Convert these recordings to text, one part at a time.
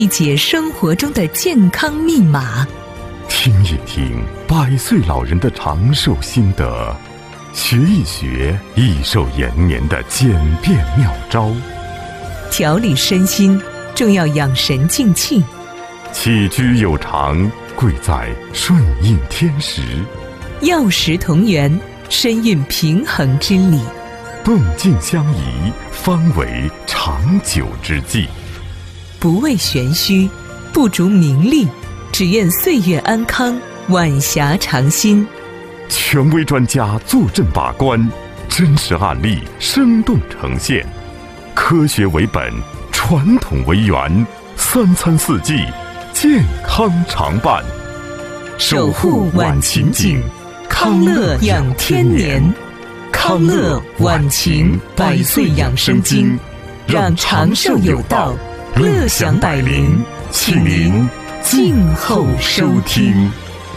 一解生活中的健康密码， 听一听100岁老人的长寿心得，学一学益寿延年的简便妙招。 调理身心，重要养神静气。 起居有常，贵在顺应天时。 药食同源，身运平衡之理。 动静相宜，方为长久之计。 不为玄虚，不逐名利，只愿岁月安康，晚霞长新。 权威专家坐镇把关，真实案例生动呈现，科学为本，传统为源，3餐4季，健康常伴。 守护晚晴景，康乐养天年。康乐晚晴100岁养生经，让长寿有道，乐享百龄，请您静候收听。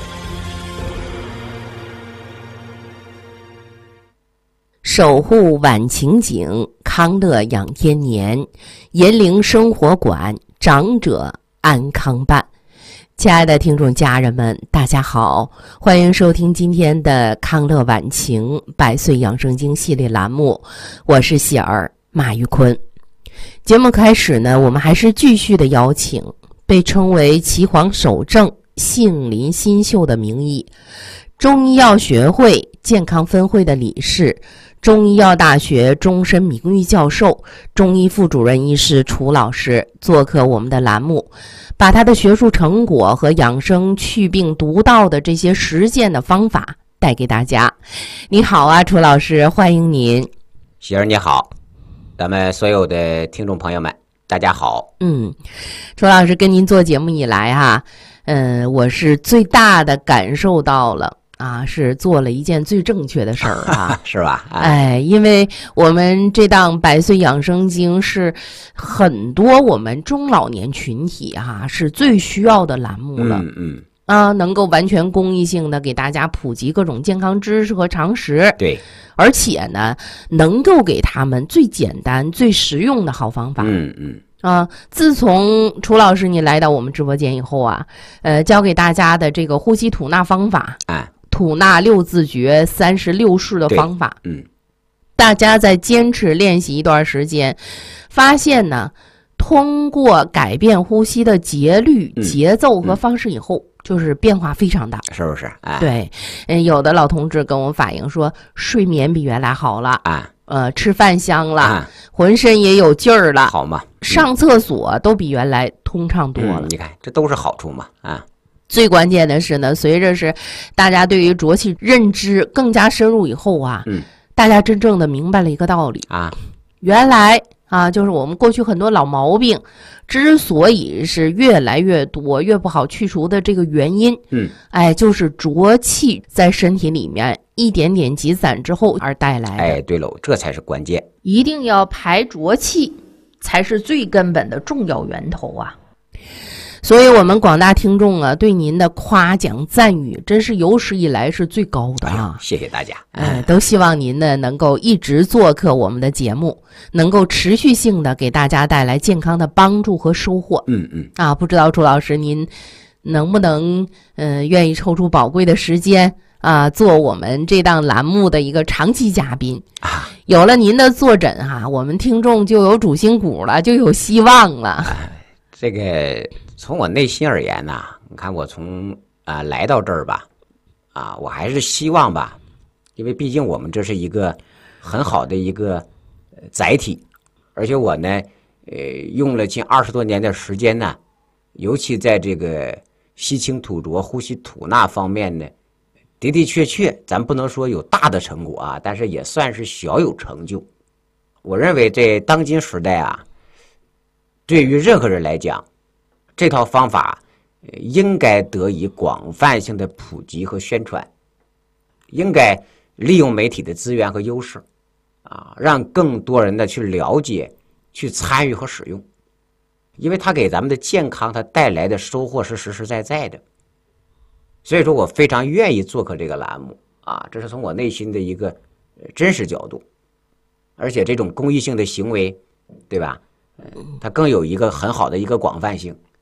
守护晚晴景，康乐养天年，银铃生活馆，长者安康办。亲爱的听众家人们，大家好，欢迎收听今天的康乐晚晴100岁养生经系列栏目，我是喜儿马玉坤。节目开始呢，我们还是继续的邀请被称为岐黄首正杏林新秀的名医，中医药学会健康分会的理事，中医药大学终身名誉教授，中医副主任医师楚老师做客我们的栏目，把他的学术成果和养生祛病独到的这些实践的方法带给大家。你好啊，楚老师，欢迎您。 喜儿你好，咱们所有的听众朋友们大家好。 楚老师跟您做节目以来我是最大的感受到了是做了一件最正确的事儿是吧？ 因为我们这档100岁养生经是很多我们中老年群体是最需要的栏目了。能够完全公益性的给大家普及各种健康知识和常识。对，而且呢，能够给他们最简单、最实用的好方法。自从楚老师你来到我们直播间以后教给大家的这个呼吸吐纳方法，吐纳6字诀36式的方法，大家在坚持练习一段时间，发现呢，通过改变呼吸的节律、节奏和方式以后，就是变化非常大， 是不是？ 对，有的老同志跟我反映说，睡眠比原来好了吃饭香了浑身也有劲儿了， 好嘛， 上厕所都比原来通畅多了。 你看，这都是好处嘛最关键的是呢，随着是大家对于浊气认知更加深入以后大家真正的明白了一个道理原来就是我们过去很多老毛病之所以是越来越多越不好去除的这个原因就是浊气在身体里面一点点积攒之后而带来的。 对喽，这才是关键， 一定要排浊气才是最根本的重要源头所以我们广大听众对您的夸奖赞誉真是有史以来是最高的谢谢大家都希望您呢能够一直做客我们的节目，能够持续性的给大家带来健康的帮助和收获不知道楚老师您能不能愿意抽出宝贵的时间做我们这档栏目的一个长期嘉宾有了您的坐诊我们听众就有主心骨了，就有希望了这个从我内心而言你看我从来到这儿吧我还是希望吧，因为毕竟我们这是一个很好的一个载体，而且我呢用了近20多年的时间呢，尤其在这个吸清吐浊、呼吸吐纳方面呢，的的确确咱不能说有大的成果但是也算是小有成就。我认为在当今时代对于任何人来讲，这套方法应该得以广泛性的普及和宣传，应该利用媒体的资源和优势让更多人的去了解、去参与和使用，因为它给咱们的健康它带来的收获是实实在在的。所以说我非常愿意做客这个栏目这是从我内心的一个真实角度，而且这种公益性的行为，对吧？它更有一个很好的一个广泛性，